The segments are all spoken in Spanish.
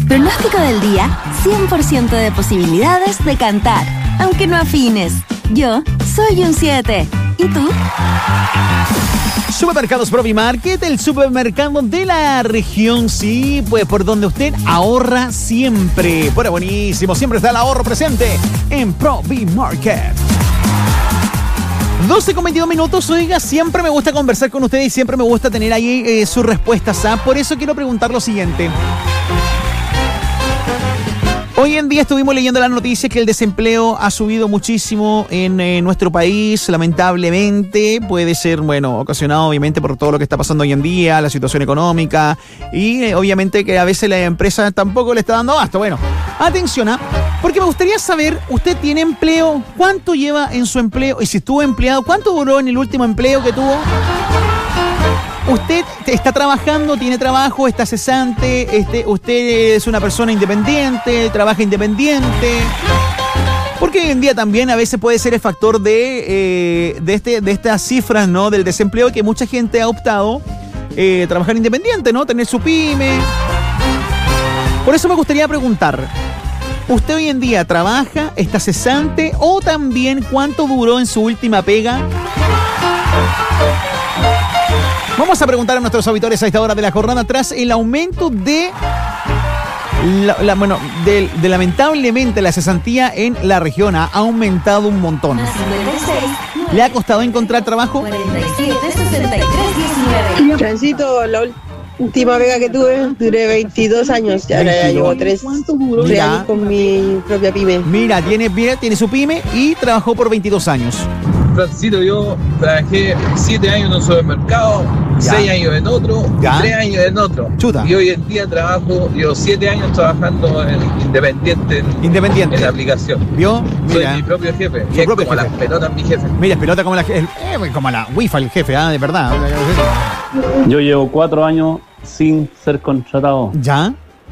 Pronóstico del día, 100% de posibilidades de cantar, aunque no afines. Yo soy un 7. ¿Y tú? Supermercados Provimarket, el supermercado de la región, sí, pues por donde usted ahorra siempre. Bueno, buenísimo, siempre está el ahorro presente en Provimarket. 12:22 minutos, oiga, siempre me gusta conversar con ustedes y siempre me gusta tener ahí sus respuestas, ¿ah? Por eso quiero preguntar lo siguiente. Hoy en día estuvimos leyendo las noticias que el desempleo ha subido muchísimo en nuestro país, lamentablemente. Puede ser, bueno, ocasionado obviamente por todo lo que está pasando hoy en día, la situación económica y obviamente que a veces la empresa tampoco le está dando abasto. Bueno, atención, porque me gustaría saber, ¿usted tiene empleo? ¿Cuánto lleva en su empleo? Y si estuvo empleado, ¿cuánto duró en el último empleo que tuvo? ¿Usted está trabajando, tiene trabajo, está cesante? ¿Usted es una persona independiente, trabaja independiente? Porque hoy en día también a veces puede ser el factor de estas cifras, ¿no? Del desempleo, que mucha gente ha optado trabajar independiente, ¿no? Tener su pyme. Por eso me gustaría preguntar, ¿usted hoy en día trabaja, está cesante o también cuánto duró en su última pega? Vamos a preguntar a nuestros auditores a esta hora de la jornada tras el aumento de lamentablemente la cesantía en la región ha aumentado un montón. ¿Le ha costado encontrar trabajo? 47-63-19. Transito, la última pega que tuve, duré 22 años, ya llevo 3 años con mi propia pyme. Mira, tiene su pyme y trabajó por 22 años. Francisco, yo trabajé 7 años en un supermercado, 6 años en otro, 3 años en otro. Chuta. Y hoy en día llevo 7 años trabajando en independiente en la aplicación. ¿Vio? Mira, soy mi propio jefe. Y es como jefe. Las pelotas mi jefe. Mira, es pelota como la wifi el jefe, de verdad. Yo llevo 4 años sin ser contratado. ¿Ya?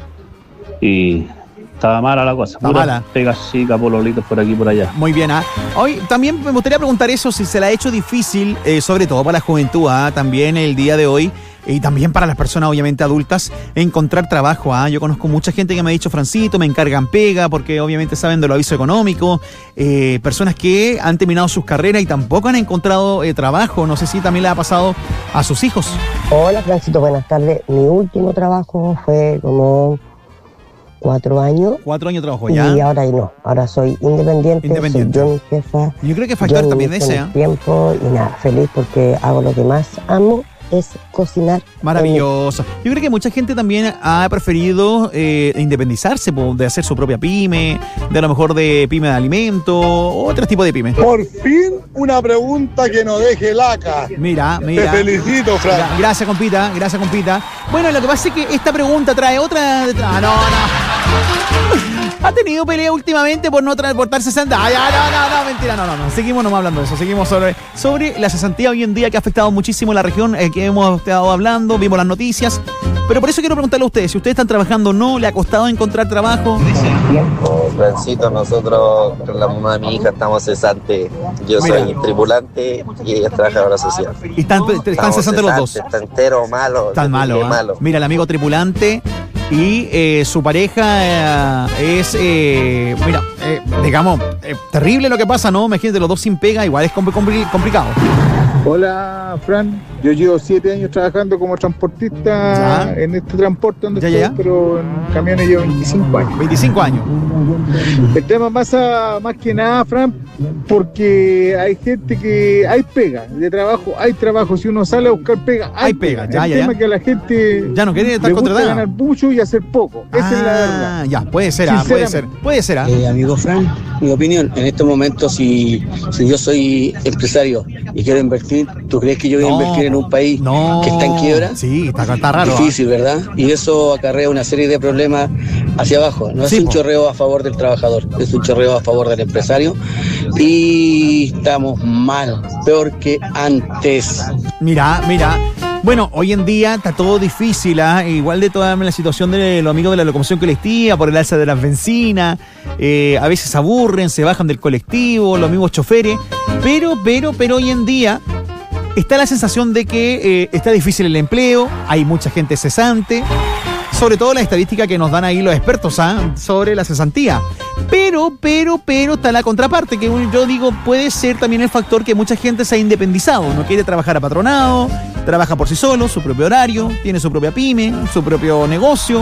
Y estaba mala la cosa. Está mala. Pegas chicas, pololitos por aquí y por allá. Muy bien, Hoy también me gustaría preguntar eso, si se le ha hecho difícil, sobre todo para la juventud, también el día de hoy, y también para las personas obviamente adultas, encontrar trabajo. Yo conozco mucha gente que me ha dicho, Francito, me encargan pega, porque obviamente saben de los avisos económicos, personas que han terminado sus carreras y tampoco han encontrado trabajo. No sé si también le ha pasado a sus hijos. Hola, Francito, buenas tardes. Mi último trabajo fue como 4 años. 4 años trabajó ya. Y ahora no, ahora soy independiente. Soy yo mi jefa. Yo creo que factor también de ese. Tiempo y nada, feliz porque hago lo que más amo, es cocinar. Maravilloso. Yo creo que mucha gente también ha preferido independizarse, de hacer su propia pyme, de a lo mejor de pyme de alimento, otro tipo de pyme. Por fin una pregunta que no deje laca. Mira. Te felicito, Fran. Gracias, compita. Bueno, lo que pasa es que esta pregunta trae otra detrás. No. ¿Ha tenido pelea últimamente por no transportar 60? No, mentira, no. Seguimos nomás hablando de eso. Seguimos sobre la cesantía hoy en día que ha afectado muchísimo la región que hemos estado hablando, vimos las noticias. Pero por eso quiero preguntarle a ustedes, si ustedes están trabajando o no, ¿le ha costado encontrar trabajo? Francito, nosotros con la mamá de mi hija estamos cesantes. Yo soy tripulante y ella es trabajadora social. ¿Y están cesantes los dos? Está entero malo. Tan malo. Mira, el amigo tripulante y su pareja es, digamos, terrible lo que pasa, ¿no? Imagínate, los dos sin pega, igual es complicado. Hola, Fran. Yo llevo 7 años trabajando como transportista en este transporte donde estoy, pero en camiones llevo 25 años. 25 años. El tema pasa más que nada, Fran, porque hay gente que hay pega de trabajo, hay trabajo. Si uno sale a buscar pega, hay pega. El tema es que a la gente ya no quiere estar le gusta contratada, ganar mucho y hacer poco. Esa es la verdad. Ya, puede ser. Amigo Fran, mi opinión, en estos momentos, si yo soy empresario y quiero invertir, ¿tú crees que yo voy a invertir en un país que está en quiebra? Sí, está raro. Difícil, ¿verdad? Y eso acarrea una serie de problemas hacia abajo. No es un chorreo a favor del trabajador, es un chorreo a favor del empresario. Y estamos mal, peor que antes. Mira. Bueno, hoy en día está todo difícil, igual de toda la situación de los amigos de la locomoción colectiva, por el alza de las bencinas, a veces se aburren, se bajan del colectivo, los mismos choferes, pero hoy en día está la sensación de que está difícil el empleo, hay mucha gente cesante, sobre todo la estadística que nos dan ahí los expertos sobre la cesantía. Pero está la contraparte, que yo digo puede ser también el factor que mucha gente se ha independizado, no quiere trabajar apatronado, trabaja por sí solo, su propio horario, tiene su propia pyme, su propio negocio.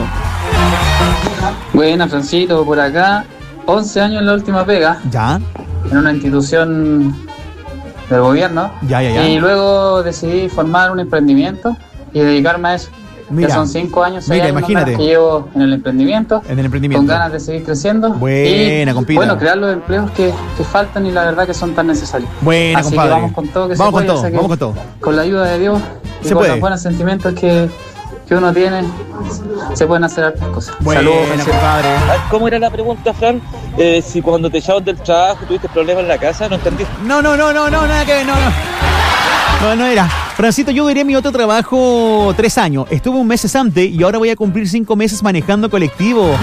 Buena, Francito, por acá, 11 años en la última pega. Ya. En una institución del gobierno. Ya. Y luego decidí formar un emprendimiento y dedicarme a eso. Mira, ya son 5 años, 6 mira, años imagínate. que llevo en el emprendimiento. Con ganas de seguir creciendo. Buena, compita. Bueno, crear los empleos que faltan y la verdad que son tan necesarios. Buena, así compadre. Que vamos con todo, vamos con todo. Con la ayuda de Dios y con los buenos sentimientos que uno tiene, se pueden hacer hartas cosas. Saludos, compadre. ¿Cómo era la pregunta, Fran? Si cuando te echaban del trabajo tuviste problemas en la casa, ¿no entendí? No, nada que ver, no era. Francito, yo diré mi otro trabajo 3 años. Estuve un mes cesante y ahora voy a cumplir 5 meses manejando colectivo.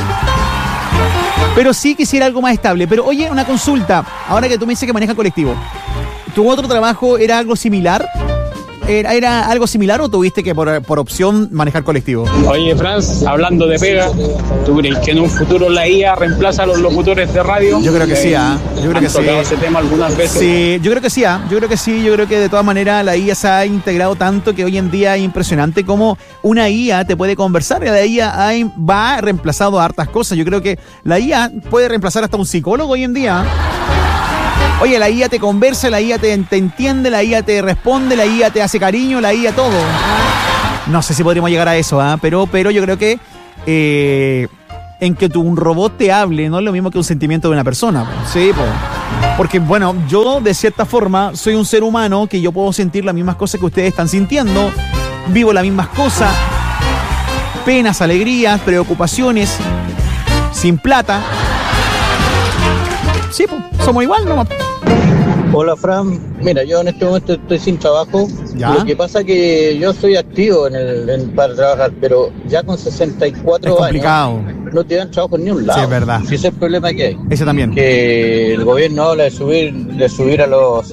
Pero sí quisiera algo más estable. Pero oye, una consulta. Ahora que tú me dices que manejas colectivo, ¿tu otro trabajo era algo similar? ¿Era algo similar o tuviste que por opción manejar colectivo? Oye, Franz, hablando de pega, ¿tú crees que en un futuro la IA reemplaza a los locutores de radio? Yo creo que sí, Yo creo que sí. ¿Han tocado ese tema algunas veces? Sí, yo creo que sí, Yo creo que sí, yo creo que de todas maneras la IA se ha integrado tanto que hoy en día es impresionante cómo una IA te puede conversar. La IA va reemplazado a hartas cosas. Yo creo que la IA puede reemplazar hasta un psicólogo hoy en día. Oye, la IA te conversa, la IA te entiende, la IA te responde, la IA te hace cariño, la IA todo. No sé si podríamos llegar a eso, pero yo creo que en que un robot te hable no es lo mismo que un sentimiento de una persona. Sí, porque bueno, yo de cierta forma soy un ser humano que yo puedo sentir las mismas cosas que ustedes están sintiendo, vivo las mismas cosas, penas, alegrías, preocupaciones, sin plata. Sí, somos igual nomás. Hola, Fran. Mira, yo en este momento estoy sin trabajo. ¿Ya? Lo que pasa es que yo soy activo para trabajar, pero ya con 64 años no te dan trabajo en ni un lado. Sí, es verdad. Si ese es el problema que hay. Ese también. Que el gobierno habla de subir a los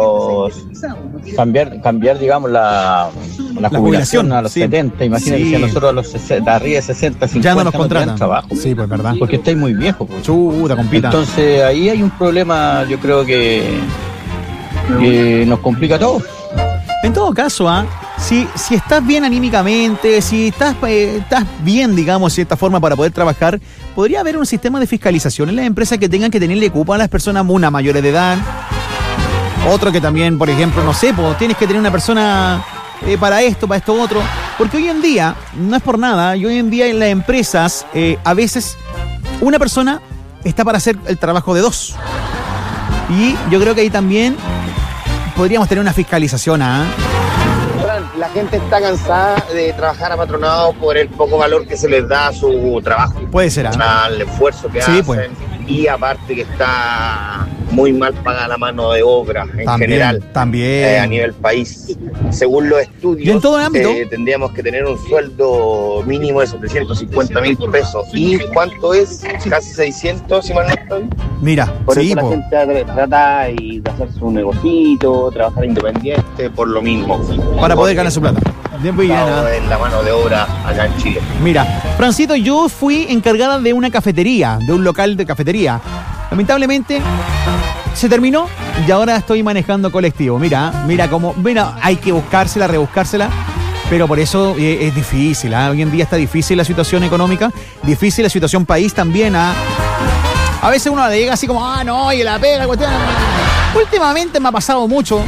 cambiar digamos la jubilación a los 70. Imagínate si a nosotros a los 60, arriba de 60, 50 ya no nos contratan trabajo. Sí, pues verdad. Porque estáis muy viejos. Pues. Chuta, compita. Entonces ahí hay un problema, yo creo que nos complica todo. En todo caso, si estás bien anímicamente, si estás bien, digamos, de cierta forma para poder trabajar, podría haber un sistema de fiscalización en las empresas que tengan que tenerle cupo a las personas una mayores de edad. Otro que también, por ejemplo, no sé, tienes que tener una persona para esto otro. Porque hoy en día, no es por nada, y hoy en día en las empresas, a veces una persona está para hacer el trabajo de 2. Y yo creo que ahí también podríamos tener una fiscalización. La gente está cansada de trabajar apatronado por el poco valor que se les da a su trabajo. Puede ser. El esfuerzo que hacen. Pues. Y aparte que está muy mal pagada la mano de obra en general. También. A nivel país. Según los estudios, ¿y en todo el ámbito? Tendríamos que tener un sueldo mínimo de 750,000 pesos. ¿Y cuánto es? Casi 600, si mal no estoy. Mira, por eso la gente trata de hacer su negocito, trabajar independiente, por lo mismo. Para poder ganar su plata. En la mano de obra acá en Chile. Mira, Francito, yo fui encargada de una cafetería, de un local de cafetería. Lamentablemente se terminó y ahora estoy manejando colectivo. Mira cómo, hay que rebuscársela, pero por eso es difícil. Hoy en día está difícil la situación económica, difícil la situación país también. A veces uno le llega así como, no, y la pega, cuestión. Últimamente me ha pasado mucho.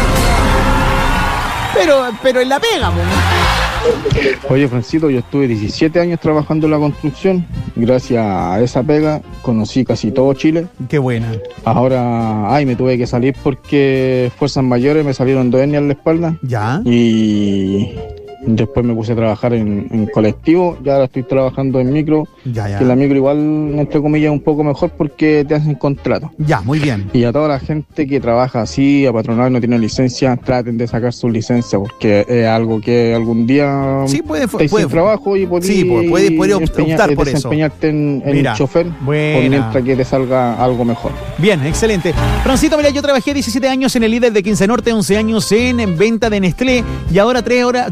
Pero en la pega, Oye, Francito, yo estuve 17 años trabajando en la construcción. Gracias a esa pega conocí casi todo Chile. Qué buena. Ahora, me tuve que salir porque fuerzas mayores me salieron 2 hernias en la espalda. Ya. Y después me puse a trabajar en colectivo. Y ahora estoy trabajando en micro. Ya. Que la micro igual, entre comillas, es un poco mejor porque te hacen contrato. Ya, muy bien. Y a toda la gente que trabaja así, apatronado y no tiene licencia, traten de sacar su licencia porque es algo que algún día puede sin trabajo y puede optar por eso. Desempeñarte en chofer mientras que te salga algo mejor. Bien, excelente. Francito, mira, yo trabajé 17 años en el líder de 15 Norte, 11 años en venta de Nestlé y ahora 3 años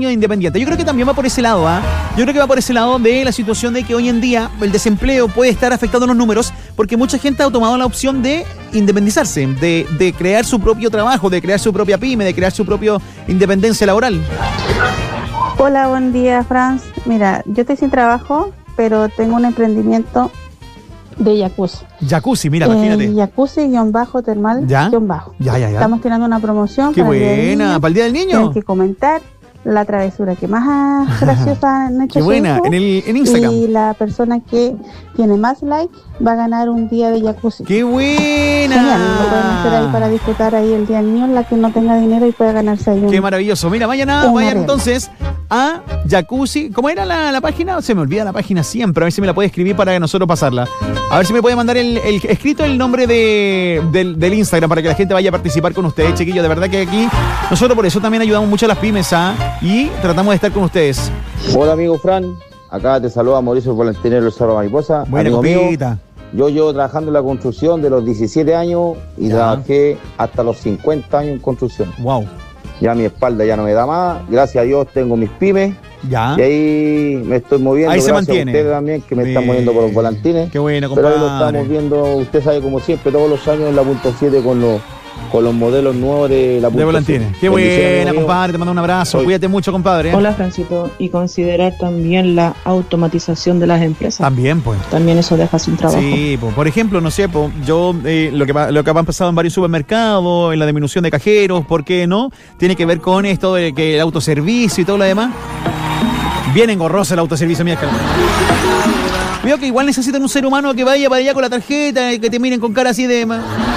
años de independiente. Yo creo que también va por ese lado, ¿ah? Yo creo que va por ese lado de la situación de que hoy en día el desempleo puede estar afectando los números porque mucha gente ha tomado la opción de independizarse, de crear su propio trabajo, de crear su propia pyme, de crear su propia independencia laboral. Hola, buen día, Franz. Mira, yo estoy sin trabajo, pero tengo un emprendimiento de jacuzzi. Jacuzzi, mira, imagínate. Jacuzzi-termal-. ¿Ya? Ya. Estamos tirando una promoción. Qué buena, ¿para el Día del Niño? Tienen que comentar la travesura que más graciosa han hecho. Qué buena, en Instagram. Y la persona que tiene más like va a ganar un día de jacuzzi. ¡Qué buena! Genial, lo pueden hacer ahí para disfrutar ahí el Día del Niño, la que no tenga dinero y pueda ganarse ahí. ¡Qué maravilloso! Mira, vayan entonces a Jacuzzi. ¿Cómo era la página? Se me olvida la página siempre. A ver si me la puede escribir para nosotros pasarla. A ver si me puede mandar escrito el nombre del Instagram para que la gente vaya a participar con ustedes, chiquillos. De verdad que aquí nosotros por eso también ayudamos mucho a las pymes, y tratamos de estar con ustedes. Hola, amigo Fran. Acá te saluda Mauricio Volantinero del Cerro Mariposa. Buena, amigo mío, compita. yo llevo trabajando en la construcción de los 17 años y trabajé hasta los 50 años en construcción. Wow. Ya mi espalda ya no me da más. Gracias a Dios tengo mis pymes. Ya. Y ahí me estoy moviendo. Ahí se gracias mantiene. a ustedes también, que me están moviendo por los volantines. Qué bueno, compadre. Pero ahí lo estamos viendo, usted sabe, como siempre, todos los años en la punto 7 con los modelos nuevos de la punto de volantines. Qué buena, compadre. Te mando un abrazo. Cuídate mucho, compadre. Hola, Francito. Y considerar también la automatización de las empresas. También, pues. También eso deja sin trabajo. Sí, pues. Por ejemplo, no sé, pues, yo lo que ha pasado en varios supermercados, en la disminución de cajeros, ¿por qué no? Tiene que ver con esto de que el autoservicio y todo lo demás. Bien engorroso el autoservicio, mira. Veo que igual necesitan un ser humano que vaya para allá con la tarjeta y que te miren con cara así de...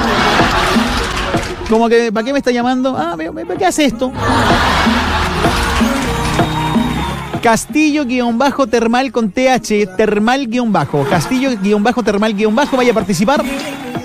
Como que, ¿para qué me está llamando? ¿Para qué hace esto? Castillo-termal con TH, termal-. Castillo-termal-, vaya a participar